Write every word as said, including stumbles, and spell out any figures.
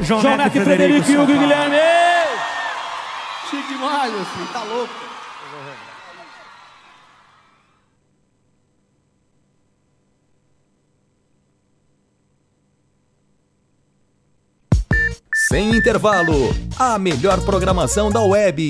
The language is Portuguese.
João, João Neto, Neto, Frederico, Frederico e Hugo São Paulo. Guilherme. Chique demais, meu filho, tá louco. Sem intervalo, a melhor programação da web.